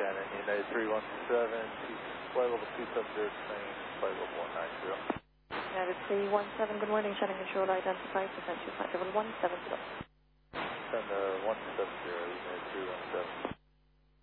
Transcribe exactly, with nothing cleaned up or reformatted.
and United three one seven, flight level two seven zero, train, flight level one nine zero. United three one seven, good morning, Shannon Control, identify, present to flight level one seven zero. Send uh, one seven zero, United three one seven.